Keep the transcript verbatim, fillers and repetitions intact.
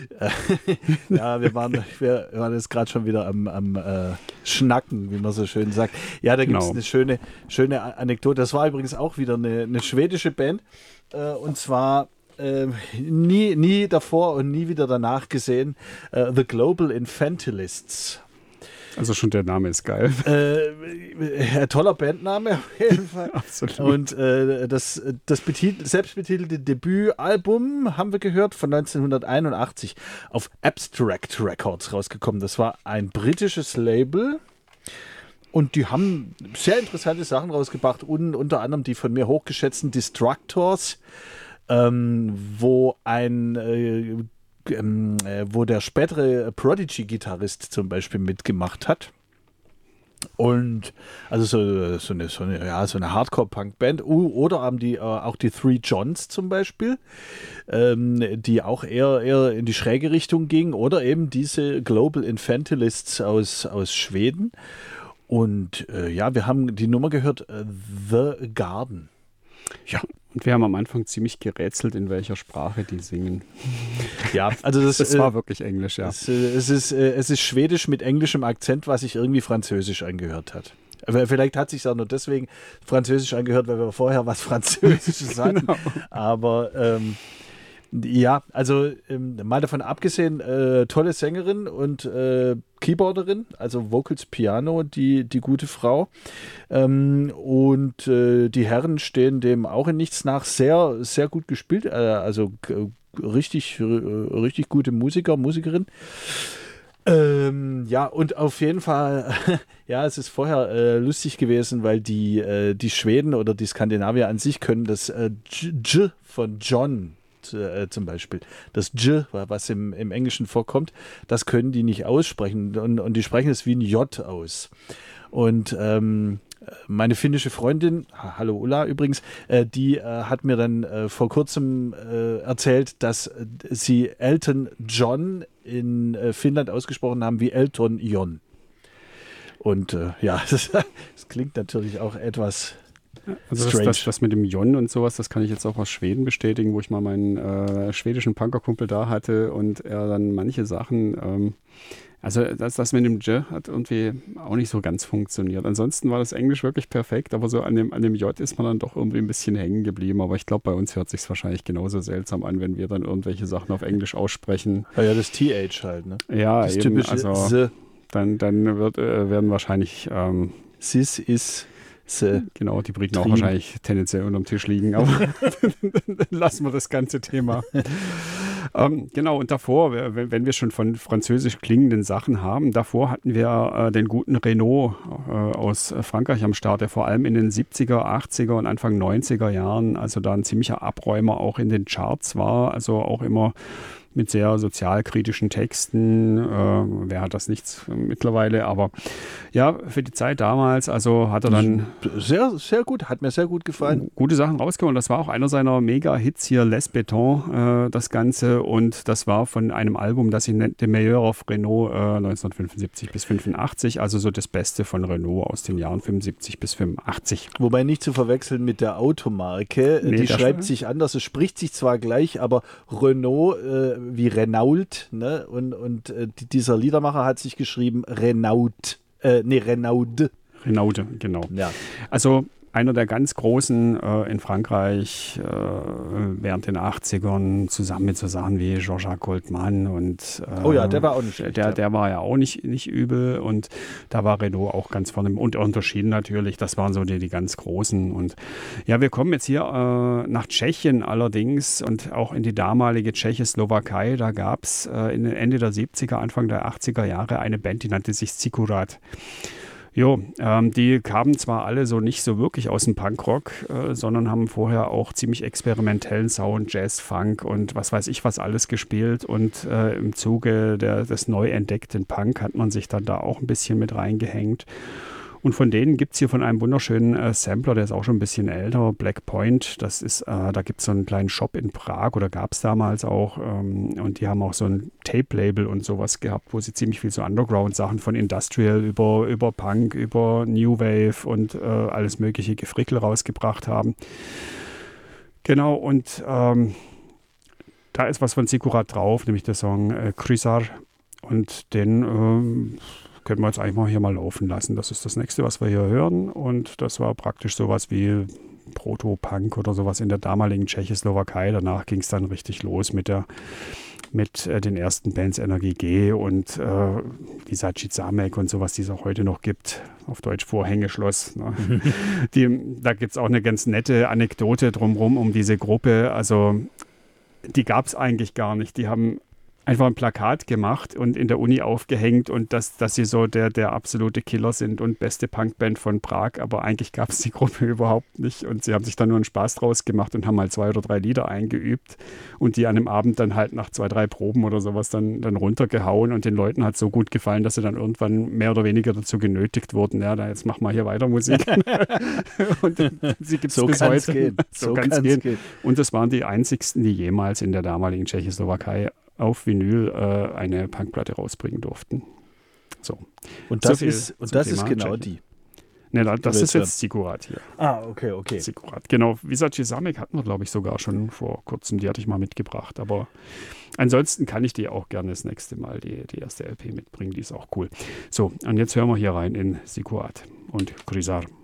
Ja, wir waren, wir waren jetzt gerade schon wieder am, am äh, Schnacken, wie man so schön sagt. Ja, da gibt es Genau. eine schöne, schöne Anekdote. Das war übrigens auch wieder eine, eine schwedische Band. Äh, und zwar äh, nie, nie davor und nie wieder danach gesehen. Äh, The Global Infantilists. Also schon der Name ist geil. Äh, toller Bandname auf jeden Fall. Absolut. Und äh, das, das betitel, selbstbetitelte Debütalbum haben wir gehört von neunzehnhunderteinundachtzig auf Abstract Records rausgekommen. Das war ein britisches Label und die haben sehr interessante Sachen rausgebracht und unter anderem die von mir hochgeschätzten Destructors, ähm, wo ein äh, Ähm, äh, wo der spätere Prodigy-Gitarrist zum Beispiel mitgemacht hat. Und also so, so eine, so eine, ja, so eine Hardcore-Punk-Band. Uh, oder haben die äh, auch die Three Johns zum Beispiel, ähm, die auch eher, eher in die schräge Richtung ging. Oder eben diese Global Infantilists aus, aus Schweden. Und äh, ja, wir haben die Nummer gehört, äh, The Garden. Ja, und wir haben am Anfang ziemlich gerätselt, in welcher Sprache die singen. Ja, also das, das war äh, wirklich Englisch, ja. Es, äh, es, ist, äh, es ist Schwedisch mit englischem Akzent, was sich irgendwie Französisch angehört hat. Aber vielleicht hat sich auch nur deswegen Französisch angehört, weil wir vorher was Französisches hatten. Genau. Aber ähm, ja, also ähm, mal davon abgesehen, äh, tolle Sängerin und äh, Keyboarderin, also Vocals Piano, die, die gute Frau. Ähm, und äh, die Herren stehen dem auch in nichts nach. Sehr, sehr gut gespielt, äh, also äh, richtig, äh, richtig gute Musiker, Musikerin. Ähm, ja, und auf jeden Fall, ja, es ist vorher äh, lustig gewesen, weil die, äh, die Schweden oder die Skandinavier an sich können das äh, J von John äh, zum Beispiel, das J, was im, im Englischen vorkommt, das können die nicht aussprechen und, und die sprechen es wie ein J aus. Und ähm, meine finnische Freundin, hallo Ulla übrigens, äh, die äh, hat mir dann äh, vor kurzem äh, erzählt, dass äh, sie Elton John in äh, Finnland ausgesprochen haben wie Elton John. Und äh, ja, das, das klingt natürlich auch etwas also das, das, das mit dem Jon und sowas, das kann ich jetzt auch aus Schweden bestätigen, wo ich mal meinen äh, schwedischen Punkerkumpel da hatte und er dann manche Sachen, ähm, also das, das mit dem J hat irgendwie auch nicht so ganz funktioniert. Ansonsten war das Englisch wirklich perfekt, aber so an dem, an dem J ist man dann doch irgendwie ein bisschen hängen geblieben. Aber ich glaube, bei uns hört sich wahrscheinlich genauso seltsam an, wenn wir dann irgendwelche Sachen auf Englisch aussprechen. Ja, ja, das T H halt, ne? Ja, das eben, typische also S. Dann, dann wird, äh, werden wahrscheinlich ähm, Sis ist genau, die Briten auch wahrscheinlich tendenziell unterm Tisch liegen, aber lassen wir das ganze Thema. ähm, genau, und davor, wenn, wenn wir schon von französisch klingenden Sachen haben, davor hatten wir äh, den guten Renaud äh, aus Frankreich am Start, der vor allem in den siebziger, achtziger und Anfang neunziger Jahren, also da ein ziemlicher Abräumer auch in den Charts war, also auch immer mit sehr sozialkritischen Texten. Äh, wer hat das nicht mittlerweile? Aber ja, für die Zeit damals, also hat er dann sehr, sehr gut, hat mir sehr gut gefallen. Gute Sachen rausgeholt. Das war auch einer seiner Mega-Hits hier, Les Béton, äh, das Ganze. Und das war von einem Album, das sich nennt De Meilleur of Renault äh, neunzehnhundertfünfundsiebzig bis fünfundachtzig. Also so das Beste von Renault aus den Jahren fünfundsiebzig bis fünfundachtzig. Wobei nicht zu verwechseln mit der Automarke. Nee, die schreibt sich anders. Es spricht sich zwar gleich, aber Renault äh, wie Renault, ne? Und, und äh, dieser Liedermacher hat sich geschrieben Renault. Äh, nee, Renaud. Renaud, genau. Ja. Also einer der ganz Großen äh, in Frankreich äh, während den achtzigern, zusammen mit so Sachen wie Jean-Jacques Goldman und äh, oh ja, der war auch nicht schlecht. Der, ja. der war ja auch nicht, nicht übel und da war Renaud auch ganz vorne und unterschieden natürlich, das waren so die, die ganz Großen und ja, wir kommen jetzt hier äh, nach Tschechien allerdings und auch in die damalige Tschechoslowakei, da gab es äh, Ende der siebziger, Anfang der achtziger Jahre eine Band, die nannte sich Zikurat. Jo, ähm, die kamen zwar alle so nicht so wirklich aus dem Punkrock, äh, sondern haben vorher auch ziemlich experimentellen Sound, Jazz, Funk und was weiß ich was alles gespielt und äh, im Zuge der, des neu entdeckten Punk hat man sich dann da auch ein bisschen mit reingehängt. Und von denen gibt es hier von einem wunderschönen äh, Sampler, der ist auch schon ein bisschen älter, Black Point. Das ist, äh, da gibt es so einen kleinen Shop in Prag oder gab es damals auch. Ähm, und die haben auch so ein Tape-Label und sowas gehabt, wo sie ziemlich viel so Underground-Sachen von Industrial über, über Punk, über New Wave und äh, alles mögliche Gefrickel rausgebracht haben. Genau, und ähm, da ist was von Sikurat drauf, nämlich der Song äh, Krysar. Und den ähm, können wir jetzt eigentlich mal hier mal laufen lassen. Das ist das nächste, was wir hier hören. Und das war praktisch sowas wie Proto-Punk oder sowas in der damaligen Tschechoslowakei. Danach ging es dann richtig los mit der mit äh, den ersten Bands Energie G und äh, Visaci Zamek und sowas, die es auch heute noch gibt. Auf Deutsch Vorhängeschloss. Ne? die, da gibt es auch eine ganz nette Anekdote drumherum um diese Gruppe. Also die gab es eigentlich gar nicht. Die haben einfach ein Plakat gemacht und in der Uni aufgehängt und dass, dass sie so der, der absolute Killer sind und beste Punkband von Prag, aber eigentlich gab es die Gruppe überhaupt nicht und sie haben sich dann nur einen Spaß draus gemacht und haben mal zwei oder drei Lieder eingeübt und die an einem Abend dann halt nach zwei, drei Proben oder sowas dann, dann runtergehauen und den Leuten hat so gut gefallen, dass sie dann irgendwann mehr oder weniger dazu genötigt wurden, ja, jetzt mach mal hier weiter Musik. und sie gibt es so bis heute. Gehen. So, so kann es gehen. gehen. Und das waren die einzigsten, die jemals in der damaligen Tschechoslowakei auf Vinyl äh, eine Punkplatte rausbringen durften. So. Und das so ist, und das ist genau Tschechien. die. Ne, da, das ist jetzt Sikurat hier. Ah, okay, okay. Sikurat. Genau, Visaci Zamek hatten wir, glaube ich, sogar schon vor kurzem. Die hatte ich mal mitgebracht. Aber ansonsten kann ich die auch gerne das nächste Mal, die, die erste L P mitbringen. Die ist auch cool. So, und jetzt hören wir hier rein in Sikurat und Krysar.